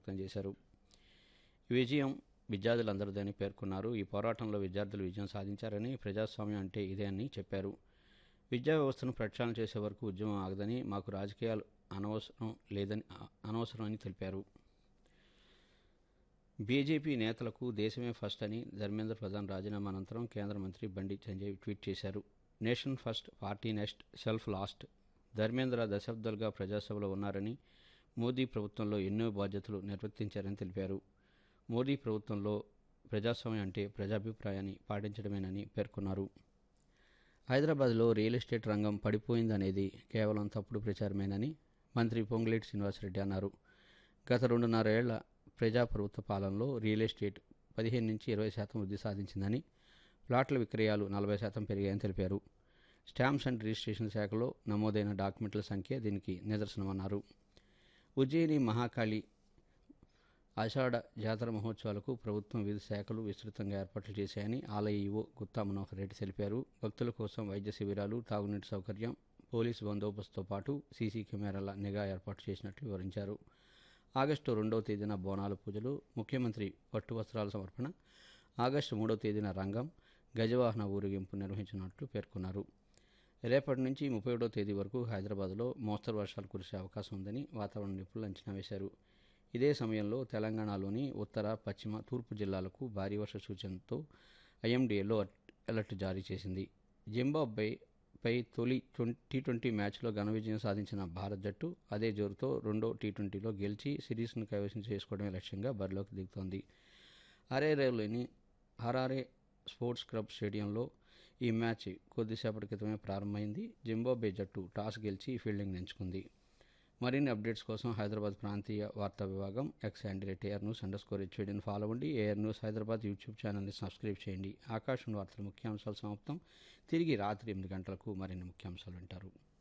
వ్యక్తం చేశారు. ఈ విజయం విద్యార్థులందరిదని పేర్కొన్నారు. ఈ పోరాటంలో విద్యార్థులు విజయం సాధించారని, ప్రజాస్వామ్యం అంటే ఇదే అని చెప్పారు. విద్యా వ్యవస్థను ప్రక్షాళన చేసే వరకు ఉద్యమం ఆగదని, మాకు రాజకీయాలు అనవసరం అని తెలిపారు. బీజేపీ నేతలకు దేశమే ఫస్ట్ అని ధర్మేంద్ర ప్రధాన్ రాజీనామా అనంతరం కేంద్ర మంత్రి బండి సంజయ్ ట్వీట్ చేశారు. Nation first, party next, self last. Dharmendra దశాబ్దాలుగా ప్రజాసభలో ఉన్నారని, మోదీ ప్రభుత్వంలో ఎన్నో బాధ్యతలు నిర్వర్తించారని తెలిపారు. మోదీ ప్రభుత్వంలో ప్రజాస్వామ్యం అంటే ప్రజాభిప్రాయాన్ని పాటించడమేనని పేర్కొన్నారు. హైదరాబాద్లో రియల్ ఎస్టేట్ రంగం పడిపోయిందనేది కేవలం తప్పుడు ప్రచారమేనని మంత్రి పొంగులేటి శ్రీనివాసరెడ్డి అన్నారు. గత 2.5 ఏళ్ల ప్రజాప్రభుత్వ పాలనలో రియల్ ఎస్టేట్ 15-20% వృద్ధి సాధించిందని, ప్లాట్ల విక్రయాలు 40% పెరిగాయని తెలిపారు. స్టాంప్స్ అండ్ రిజిస్ట్రేషన్ శాఖలో నమోదైన డాక్యుమెంట్ల సంఖ్య దీనికి నిదర్శనమన్నారు. ఉజ్జయిని మహాకాళి ఆషాఢ జాతర మహోత్సవాలకు ప్రభుత్వం వివిధ శాఖలు విస్తృతంగా ఏర్పాట్లు చేశాయని ఆలయ ఈవో గుత్తా మనోహర్ రెడ్డి తెలిపారు. భక్తుల కోసం వైద్య శిబిరాలు, తాగునీటి సౌకర్యం, పోలీసు బందోబస్తుతో పాటు సీసీ కెమెరాల నిఘా ఏర్పాటు చేసినట్లు వివరించారు. ఆగస్టు 2వ తేదీన బోనాల పూజలు, ముఖ్యమంత్రి పట్టు వస్త్రాల సమర్పణ, ఆగస్టు 3వ తేదీన రంగం, గజవాహన ఊరేగింపు నిర్వహించినట్లు పేర్కొన్నారు. రేపటి నుంచి 31వ తేదీ వరకు హైదరాబాద్లో మోస్తరు వర్షాలు కురిసే అవకాశం ఉందని వాతావరణ నిపుణులు అంచనా వేశారు. ఇదే సమయంలో తెలంగాణలోని ఉత్తర, పశ్చిమ, తూర్పు జిల్లాలకు భారీ వర్ష సూచనతో ఐఎండీఏలో అలర్ట్ జారీ చేసింది. జింబాబ్వేపై తొలి టీ20 మ్యాచ్లో ఘన విజయం సాధించిన భారత జట్టు అదే జోరుతో రెండో టీ20లో గెలిచి సిరీస్ను కైవసం చేసుకోవడమే లక్ష్యంగా బరిలోకి దిగుతోంది. హరారే స్పోర్ట్స్ క్లబ్ స్టేడియంలో ఈ మ్యాచ్ కొద్దిసేపటి క్రితమే ప్రారంభమైంది. జింబాబ్వే జట్టు టాస్ గెలిచి ఫీల్డింగ్ ఎంచుకుంది. మరిన్ని అప్డేట్స్ కోసం హైదరాబాద్ ప్రాంతీయ వార్తా విభాగం ఎక్స్ హ్యాండిల్ @AirNews_HVDని ఫాలో అవ్వండి. AR న్యూస్ హైదరాబాద్ యూట్యూబ్ ఛానల్ని సబ్స్క్రైబ్ చేయండి. ఆకాశవాణి వార్తల ముఖ్యాంశాలు సమాప్తం. తిరిగి రాత్రి 8 గంటలకు మరిన్ని ముఖ్యాంశాలు వింటారు.